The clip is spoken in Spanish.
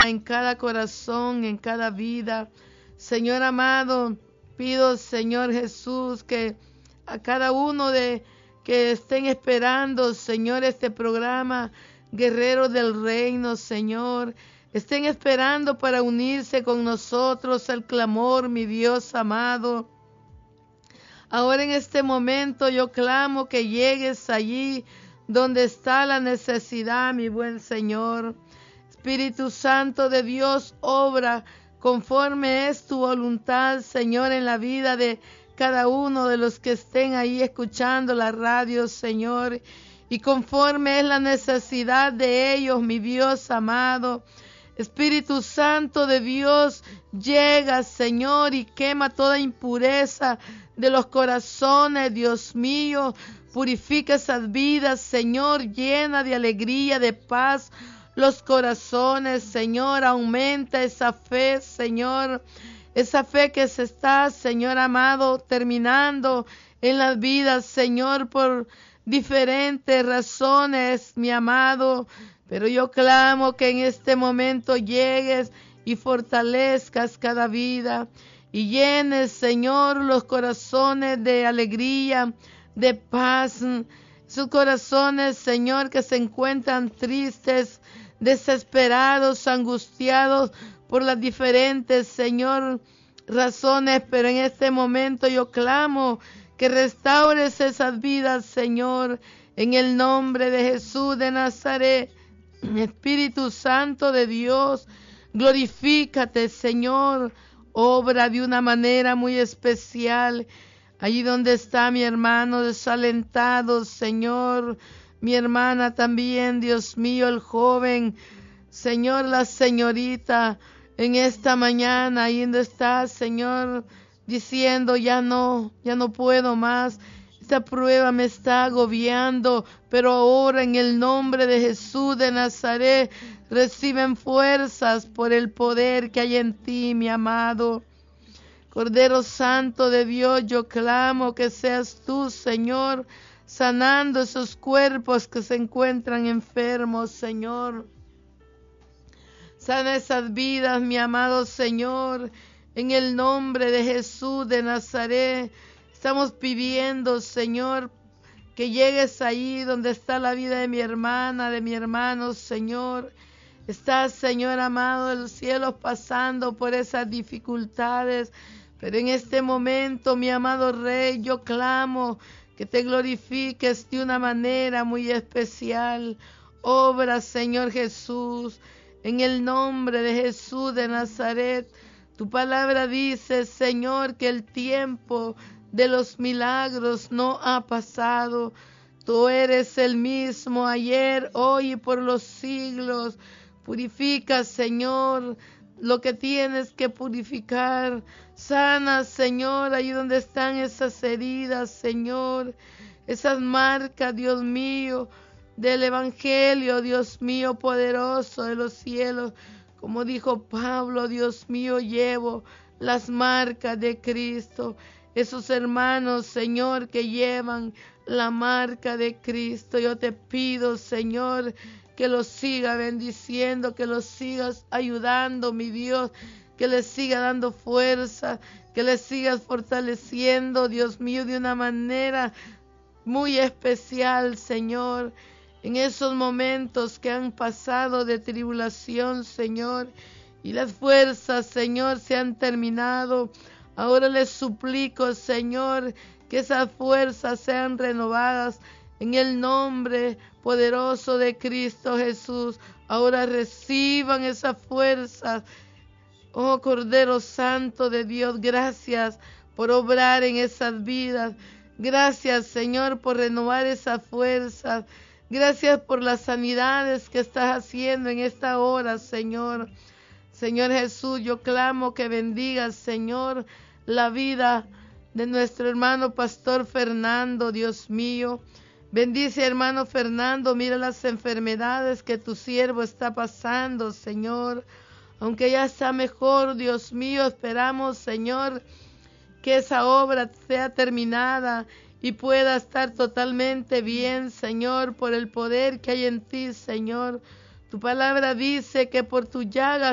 en cada corazón, en cada vida. Señor amado, pido, Señor Jesús, que a cada uno de que estén esperando, Señor, este programa, Guerreros del Reino, Señor, estén esperando para unirse con nosotros al clamor, mi Dios amado. Ahora en este momento yo clamo que llegues allí donde está la necesidad, mi buen Señor. Espíritu Santo de Dios, obra conforme es tu voluntad, Señor, en la vida de cada uno de los que estén ahí escuchando la radio, Señor, y conforme es la necesidad de ellos, mi Dios amado. Espíritu Santo de Dios, llega, Señor, y quema toda impureza de los corazones, Dios mío. Purifica esas vidas, Señor, llena de alegría, de paz los corazones, Señor. Aumenta esa fe, Señor, esa fe que se está, Señor amado, terminando en las vidas, Señor, por diferentes razones, mi amado. Pero yo clamo que en este momento llegues y fortalezcas cada vida y llenes, Señor, los corazones de alegría, de paz. Sus corazones, Señor, que se encuentran tristes, desesperados, angustiados por las diferentes, Señor, razones. Pero en este momento yo clamo que restaures esas vidas, Señor, en el nombre de Jesús de Nazaret. Espíritu Santo de Dios, glorifícate, Señor, obra de una manera muy especial. Allí donde está mi hermano desalentado, Señor, mi hermana también, Dios mío, el joven, Señor, la señorita, en esta mañana, ahí donde está, Señor, diciendo, ya no puedo más. Esta prueba me está agobiando, pero ahora en el nombre de Jesús de Nazaret reciben fuerzas por el poder que hay en ti, mi amado. Cordero Santo de Dios, yo clamo que seas tú, Señor, sanando esos cuerpos que se encuentran enfermos, Señor. Sana esas vidas, mi amado Señor, en el nombre de Jesús de Nazaret. Estamos pidiendo, Señor, que llegues ahí donde está la vida de mi hermana, de mi hermano, Señor. Está, Señor amado del cielo, pasando por esas dificultades. Pero en este momento, mi amado Rey, yo clamo que te glorifiques de una manera muy especial. Obra, Señor Jesús, en el nombre de Jesús de Nazaret. Tu palabra dice, Señor, que el tiempo de los milagros no ha pasado. Tú eres el mismo ayer, hoy y por los siglos. Purifica, Señor, lo que tienes que purificar. Sana, Señor, ahí donde están esas heridas, Señor, esas marcas, Dios mío, del Evangelio, Dios mío, poderoso de los cielos. Como dijo Pablo, Dios mío, llevo las marcas de Cristo. Esos hermanos, Señor, que llevan la marca de Cristo, yo te pido, Señor, que los siga bendiciendo, que los sigas ayudando, mi Dios, que les siga dando fuerza, que les sigas fortaleciendo, Dios mío, de una manera muy especial, Señor, en esos momentos que han pasado de tribulación, Señor, y las fuerzas, Señor, se han terminado. Ahora les suplico, Señor, que esas fuerzas sean renovadas en el nombre poderoso de Cristo Jesús. Ahora reciban esas fuerzas. Oh Cordero Santo de Dios, gracias por obrar en esas vidas. Gracias, Señor, por renovar esas fuerzas. Gracias por las sanidades que estás haciendo en esta hora, Señor. Señor Jesús, yo clamo que bendigas, Señor, la vida de nuestro hermano Pastor Fernando, Dios mío. Bendice, hermano Fernando, mira las enfermedades que tu siervo está pasando, Señor. Aunque ya está mejor, Dios mío, esperamos, Señor, que esa obra sea terminada y pueda estar totalmente bien, Señor, por el poder que hay en ti, Señor. Tu palabra dice que por tu llaga